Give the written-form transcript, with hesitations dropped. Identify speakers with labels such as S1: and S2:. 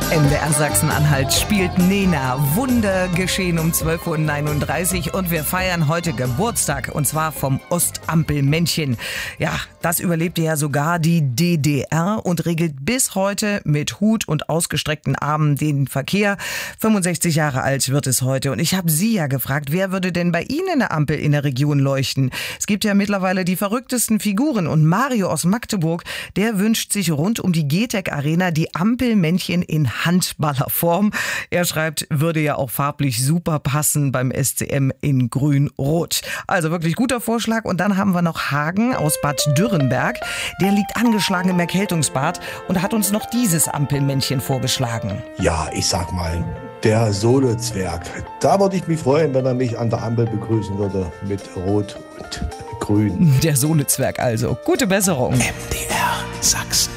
S1: MDR Sachsen-Anhalt spielt Nena. Wunder geschehen um 12.39 Uhr und wir feiern heute Geburtstag und zwar vom Ostampelmännchen. Ja, das überlebte ja sogar die DDR und regelt bis heute mit Hut und ausgestreckten Armen den Verkehr. 65 Jahre alt wird es heute und ich habe Sie ja gefragt, wer würde denn bei Ihnen eine Ampel in der Region leuchten? Es gibt ja mittlerweile die verrücktesten Figuren und Mario aus Magdeburg, der wünscht sich rund um die GTEC Arena die Ampelmännchen in Handballerform. Er schreibt, würde ja auch farblich super passen beim SCM in grün-rot. Also wirklich guter Vorschlag. Und dann haben wir noch Hagen aus Bad Dürrenberg. Der liegt angeschlagen im Erkältungsbad und hat uns noch dieses Ampelmännchen vorgeschlagen.
S2: Ja, ich sag mal, der Solozwerg. Da würde ich mich freuen, wenn er mich an der Ampel begrüßen würde mit Rot und Grün.
S1: Der Solozwerg also. Gute Besserung.
S3: MDR Sachsen.